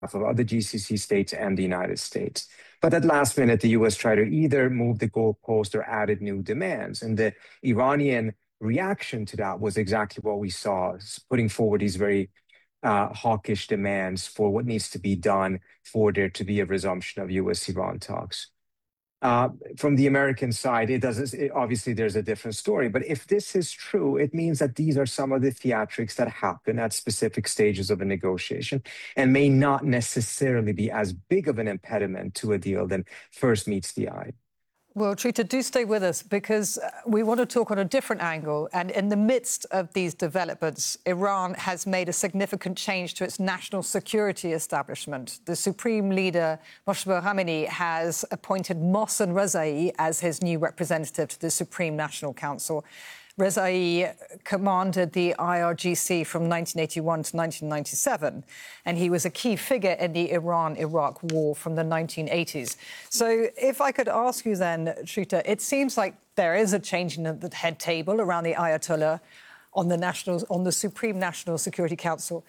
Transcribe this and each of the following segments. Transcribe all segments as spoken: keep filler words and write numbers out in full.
of other G C C states and the United States. But at last minute, the U S tried to either move the goalpost or added new demands. And the Iranian reaction to that was exactly what we saw, putting forward these very uh, hawkish demands for what needs to be done for there to be a resumption of U S Iran talks. Uh, from the American side, it doesn't. It, obviously, there's a different story. But if this is true, it means that these are some of the theatrics that happen at specific stages of a negotiation, and may not necessarily be as big of an impediment to a deal than first meets the eye. Well, Trita, do stay with us, because we want to talk on a different angle. And in the midst of these developments, Iran has made a significant change to its national security establishment. The Supreme Leader, Mojtaba Khamenei, has appointed Mohsen Rezaei as his new representative to the Supreme National Council. Rezaei commanded the I R G C from nineteen eighty-one to nineteen ninety-seven, and he was a key figure in the Iran-Iraq war from the nineteen eighties. So if I could ask you then, Trita, it seems like there is a change in the head table around the Ayatollah on the, national, on the Supreme National Security Council.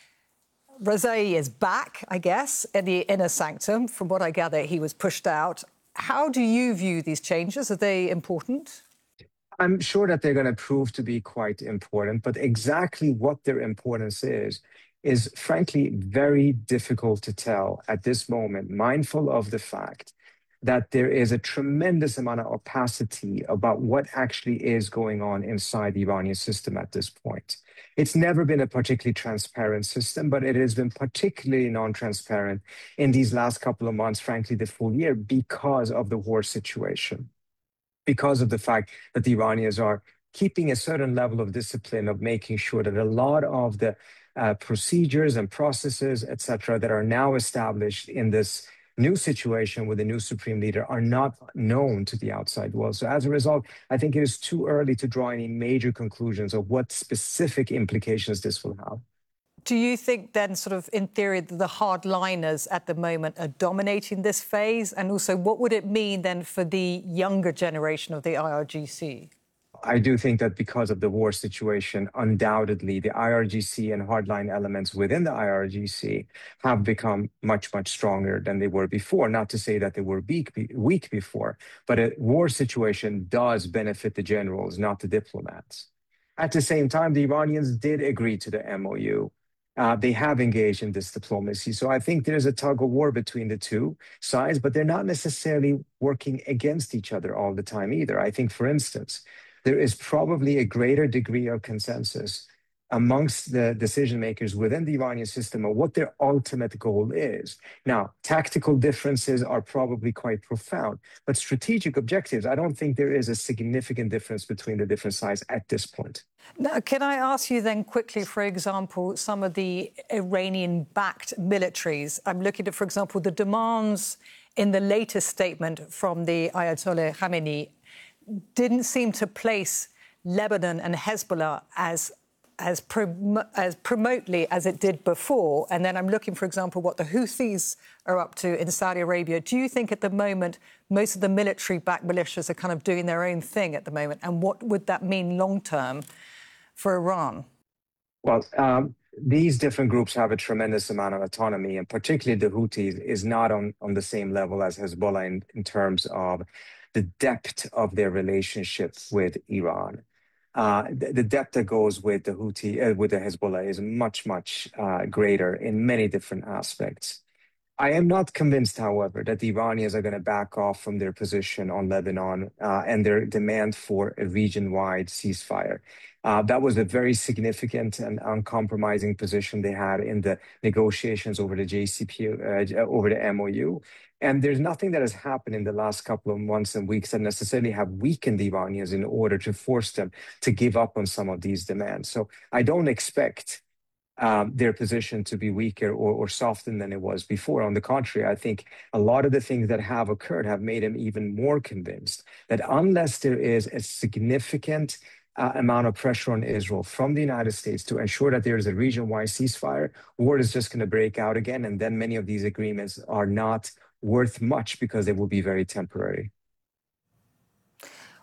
Rezaei is back, I guess, in the inner sanctum. From what I gather, he was pushed out. How do you view these changes? Are they important? I'm sure that they're going to prove to be quite important, but exactly what their importance is, is frankly very difficult to tell at this moment, mindful of the fact that there is a tremendous amount of opacity about what actually is going on inside the Iranian system at this point. It's never been a particularly transparent system, but it has been particularly non-transparent in these last couple of months, frankly, the full year, because of the war situation. Because of the fact that the Iranians are keeping a certain level of discipline of making sure that a lot of the uh, procedures and processes, et cetera, that are now established in this new situation with the new supreme leader are not known to the outside world. So as a result, I think it is too early to draw any major conclusions of what specific implications this will have. Do you think then, sort of in theory, the hardliners at the moment are dominating this phase? And also, what would it mean then for the younger generation of the I R G C? I do think that because of the war situation, undoubtedly, the I R G C and hardline elements within the I R G C have become much, much stronger than they were before. Not to say that they were weak, weak before, but a war situation does benefit the generals, not the diplomats. At the same time, the Iranians did agree to the M O U. Uh, they have engaged in this diplomacy. So I think there's a tug of war between the two sides, but they're not necessarily working against each other all the time either. I think, for instance, there is probably a greater degree of consensus amongst the decision makers within the Iranian system of what their ultimate goal is. Now, tactical differences are probably quite profound, but strategic objectives, I don't think there is a significant difference between the different sides at this point. Now, can I ask you then quickly, for example, some of the Iranian-backed militaries? I'm looking at, for example, the demands in the latest statement from the Ayatollah Khamenei didn't seem to place Lebanon and Hezbollah as as, prom as promotely as it did before. And then I'm looking, for example, what the Houthis are up to in Saudi Arabia. Do you think at the moment most of the military-backed militias are kind of doing their own thing at the moment? And what would that mean long-term for Iran? Well, um, these different groups have a tremendous amount of autonomy, and particularly the Houthis is not on, on the same level as Hezbollah in, in terms of the depth of their relationship with Iran. Uh, the, the depth that goes with the Houthi, uh, with the Hezbollah is much, much uh, greater in many different aspects. I am not convinced, however, that the Iranians are going to back off from their position on Lebanon uh, and their demand for a region-wide ceasefire. Uh, that was a very significant and uncompromising position they had in the negotiations over the J C P O uh, over the M O U. And there's nothing that has happened in the last couple of months and weeks that necessarily have weakened the Iranians in order to force them to give up on some of these demands. So I don't expect Um, their position to be weaker or, or softened than it was before. On the contrary, I think a lot of the things that have occurred have made him even more convinced that unless there is a significant uh, amount of pressure on Israel from the United States to ensure that there is a region-wide ceasefire, war is just going to break out again, and then many of these agreements are not worth much because they will be very temporary.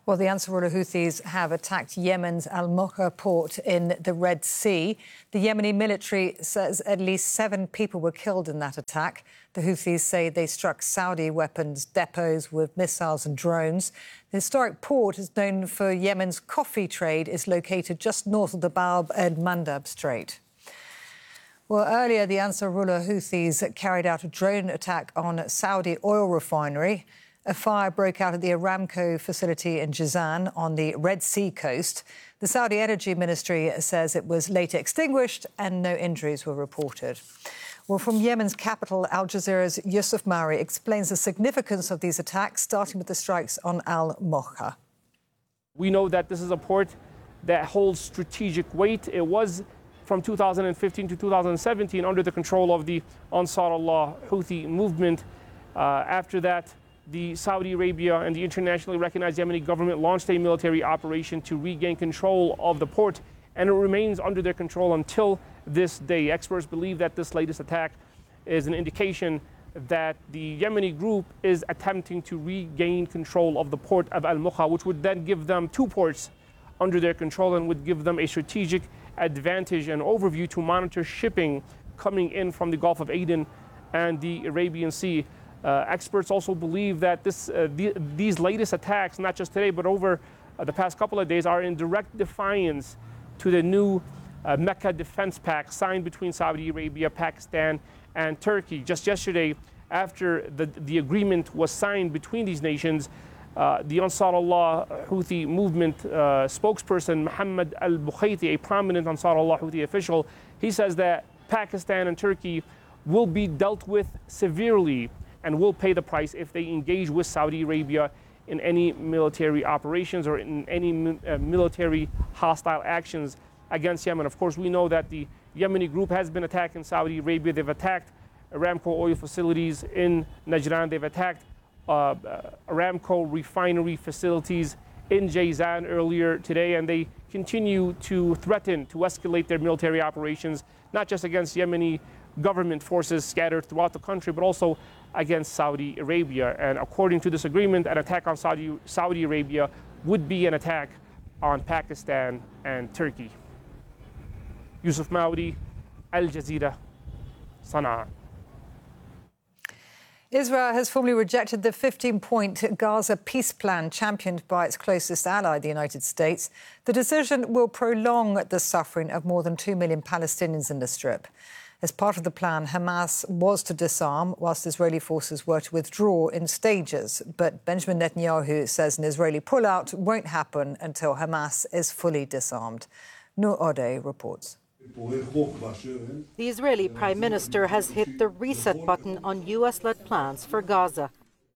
Well, the Ansarullah Houthis have attacked Yemen's Al Mocha port in the Red Sea. The Yemeni military says at least seven people were killed in that attack. The Houthis say they struck Saudi weapons depots with missiles and drones. The historic port is known for Yemen's coffee trade, is located just north of the Bab el-Mandab Strait. Well, earlier, the Ansarullah Houthis carried out a drone attack on a Saudi oil refinery. A fire broke out at the Aramco facility in Jazan on the Red Sea coast. The Saudi Energy Ministry says it was later extinguished and no injuries were reported. Well, from Yemen's capital, Al Jazeera's Yusuf Mauri explains the significance of these attacks, starting with the strikes on Al Mocha. We know that this is a port that holds strategic weight. It was from two thousand fifteen to two thousand seventeen under the control of the Ansarullah Houthi movement. Uh, after that, the Saudi Arabia and the internationally recognized Yemeni government launched a military operation to regain control of the port, and it remains under their control until this day. Experts believe that this latest attack is an indication that the Yemeni group is attempting to regain control of the port of Al Mocha, which would then give them two ports under their control and would give them a strategic advantage and overview to monitor shipping coming in from the Gulf of Aden and the Arabian Sea. Uh, experts also believe that this, uh, the, these latest attacks, not just today, but over uh, the past couple of days, are in direct defiance to the new uh, Mecca Defense Pact signed between Saudi Arabia, Pakistan, and Turkey. Just yesterday, after the, the agreement was signed between these nations, uh, the Ansarullah Houthi movement uh, spokesperson, Mohammed al-Bukhaiti, a prominent Ansarullah Houthi official, he says that Pakistan and Turkey will be dealt with severely and will pay the price if they engage with Saudi Arabia in any military operations or in any uh, military hostile actions against Yemen. Of course, we know that the Yemeni group has been attacking Saudi Arabia. They've attacked Aramco oil facilities in Najran. They've attacked uh, uh, Aramco refinery facilities in Jazan earlier today, and they continue to threaten to escalate their military operations, not just against Yemeni government forces scattered throughout the country, but also against Saudi Arabia. And according to this agreement, an attack on Saudi, Saudi Arabia would be an attack on Pakistan and Turkey. Yusuf Mauri, Al Jazeera, Sana'a. Israel has formally rejected the fifteen-point Gaza peace plan championed by its closest ally, the United States. The decision will prolong the suffering of more than two million Palestinians in the Strip. As part of the plan, Hamas was to disarm, whilst Israeli forces were to withdraw in stages. But Benjamin Netanyahu says an Israeli pullout won't happen until Hamas is fully disarmed. Noor Odeh reports. The Israeli Prime Minister has hit the reset button on U S-led plans for Gaza.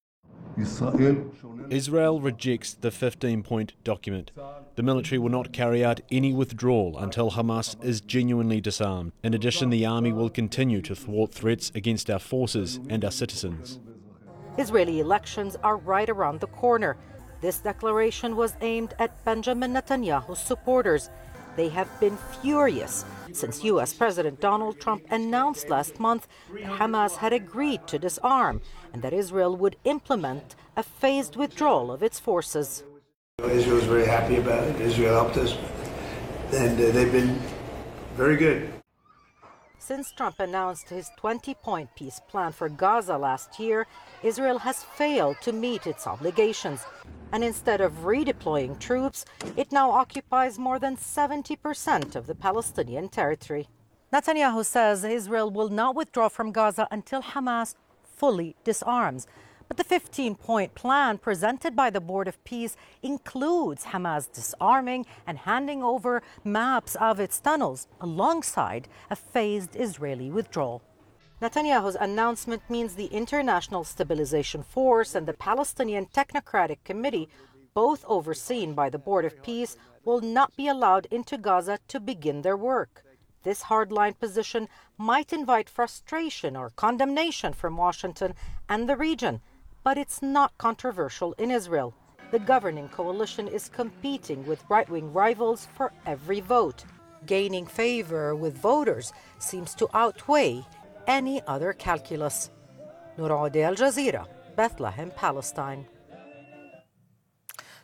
Israel rejects the fifteen-point document. The military will not carry out any withdrawal until Hamas is genuinely disarmed. In addition, the army will continue to thwart threats against our forces and our citizens. Israeli elections are right around the corner. This declaration was aimed at Benjamin Netanyahu's supporters. They have been furious since U S President Donald Trump announced last month that Hamas had agreed to disarm and that Israel would implement a phased withdrawal of its forces. Israel is very happy about it. Israel helped us, and uh, they've been very good. Since Trump announced his twenty-point peace plan for Gaza last year, Israel has failed to meet its obligations. And instead of redeploying troops, it now occupies more than seventy percent of the Palestinian territory. Netanyahu says Israel will not withdraw from Gaza until Hamas fully disarms. But the fifteen-point plan presented by the Board of Peace includes Hamas disarming and handing over maps of its tunnels alongside a phased Israeli withdrawal. Netanyahu's announcement means the International Stabilization Force and the Palestinian Technocratic Committee, both overseen by the Board of Peace, will not be allowed into Gaza to begin their work. This hardline position might invite frustration or condemnation from Washington and the region, but it's not controversial in Israel. The governing coalition is competing with right-wing rivals for every vote. Gaining favor with voters seems to outweigh any other calculus. Noor Odeh, Al Jazeera, Bethlehem, Palestine.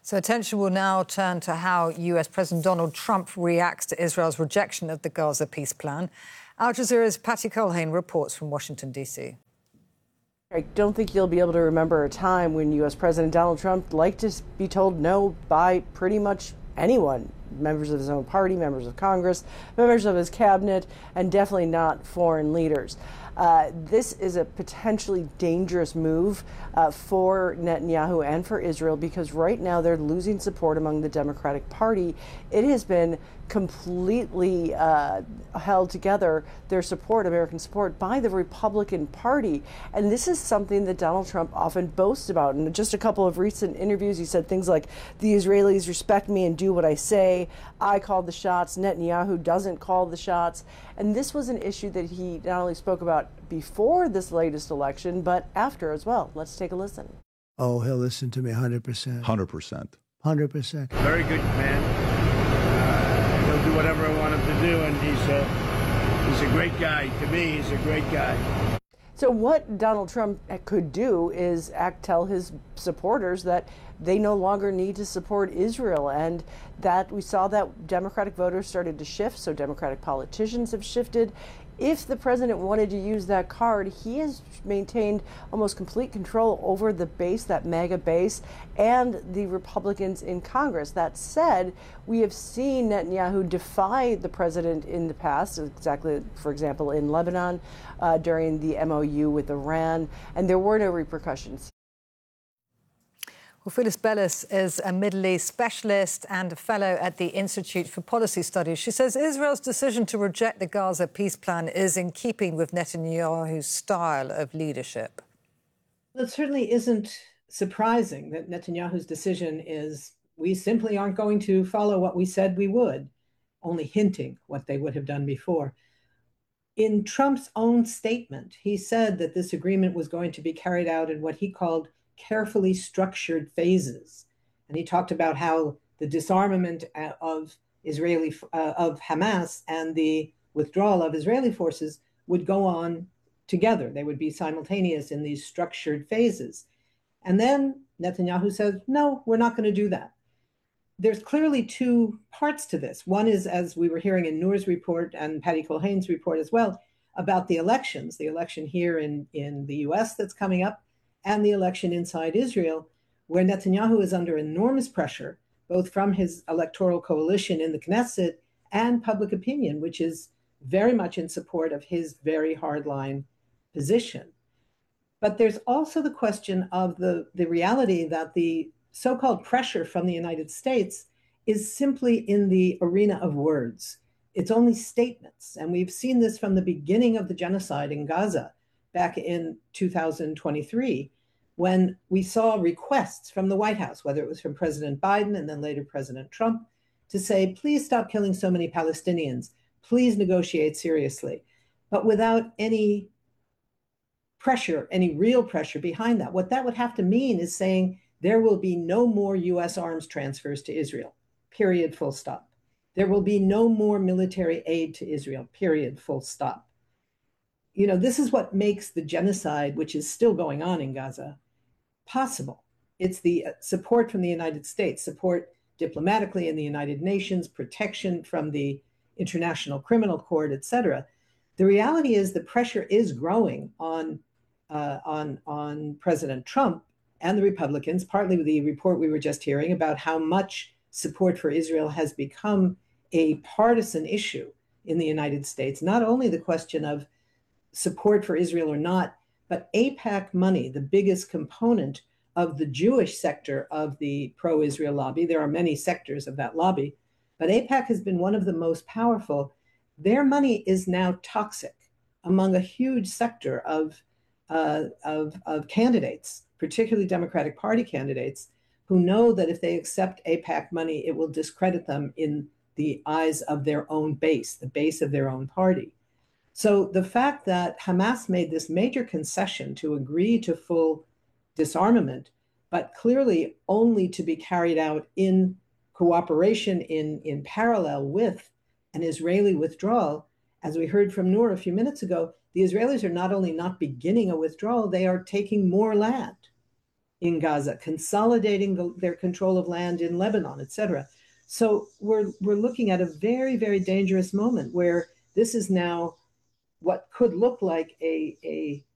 So attention will now turn to how U S President Donald Trump reacts to Israel's rejection of the Gaza peace plan. Al Jazeera's Patty Culhane reports from Washington, D C. I don't think you'll be able to remember a time when U S President Donald Trump liked to be told no by pretty much anyone. Members of his own party, members of Congress, members of his cabinet, and definitely not foreign leaders. Uh, this is a potentially dangerous move uh, for Netanyahu and for Israel because right now they're losing support among the Democratic Party. It has been completely uh, held together, their support, American support, by the Republican Party. And this is something that Donald Trump often boasts about. In just a couple of recent interviews, he said things like, the Israelis respect me and do what I say. I call the shots. Netanyahu doesn't call the shots. And this was an issue that he not only spoke about before this latest election, but after as well. Let's take a listen. Oh, he'll listen to me one hundred percent. one hundred percent. one hundred percent. Very good man. Uh, he'll do whatever I want him to do, and he's a, he's a great guy. To me, he's a great guy. So what Donald Trump could do is act, tell his supporters that they no longer need to support Israel, and that we saw that Democratic voters started to shift, so Democratic politicians have shifted. If the president wanted to use that card, he has maintained almost complete control over the base, that MAGA base, and the Republicans in Congress. That said, we have seen Netanyahu defy the president in the past, exactly, for example, in Lebanon, uh, during the M O U with Iran, and there were no repercussions. Well, Phyllis Bellis is a Middle East specialist and a fellow at the Institute for Policy Studies. She says Israel's decision to reject the Gaza peace plan is in keeping with Netanyahu's style of leadership. Well, it certainly isn't surprising that Netanyahu's decision is, we simply aren't going to follow what we said we would, only hinting what they would have done before. In Trump's own statement, he said that this agreement was going to be carried out in what he called carefully structured phases. And he talked about how the disarmament of Israeli uh, of Hamas and the withdrawal of Israeli forces would go on together. They would be simultaneous in these structured phases. And then Netanyahu says, no, we're not going to do that. There's clearly two parts to this. One is, as we were hearing in Noor's report and Patty Culhane's report as well, about the elections, the election here in, in the U S that's coming up, and the election inside Israel, where Netanyahu is under enormous pressure, both from his electoral coalition in the Knesset and public opinion, which is very much in support of his very hardline position. But there's also the question of the, the reality that the so-called pressure from the United States is simply in the arena of words. It's only statements. And we've seen this from the beginning of the genocide in Gaza back in two thousand twenty-three, when we saw requests from the White House, whether it was from President Biden and then later President Trump, to say, please stop killing so many Palestinians, please negotiate seriously, but without any pressure, any real pressure behind that. What that would have to mean is saying there will be no more U S arms transfers to Israel, period, full stop. There will be no more military aid to Israel, period, full stop. You know, this is what makes the genocide, which is still going on in Gaza, possible. It's the support from the United States, support diplomatically in the United Nations, protection from the International Criminal Court, et cetera. The reality is the pressure is growing on, uh, on, on President Trump and the Republicans, partly with the report we were just hearing about how much support for Israel has become a partisan issue in the United States. Not only the question of support for Israel or not, but AIPAC money, the biggest component of the Jewish sector of the pro-Israel lobby. There are many sectors of that lobby, but AIPAC has been one of the most powerful. Their money is now toxic among a huge sector of, uh, of, of candidates, particularly Democratic Party candidates, who know that if they accept AIPAC money, it will discredit them in the eyes of their own base, the base of their own party. So the fact that Hamas made this major concession to agree to full disarmament, but clearly only to be carried out in cooperation, in, in parallel with an Israeli withdrawal, as we heard from Noor a few minutes ago, the Israelis are not only not beginning a withdrawal, they are taking more land. in Gaza, consolidating the, their control of land in Lebanon, et cetera. So we're we're looking at a very, very dangerous moment where this is now what could look like a, a